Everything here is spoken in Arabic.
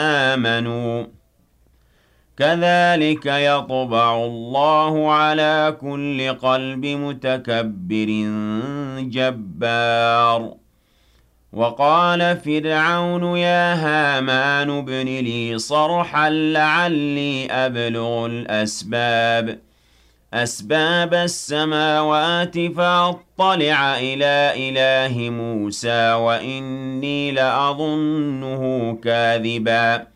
آمنوا كذلك يطبع الله على كل قلب متكبر جبار وقال فرعون يا هامان ابن لي صرحا لعلي أبلغ أسباب السماوات فأطلع إلى إله موسى وإني لأظنه كاذبا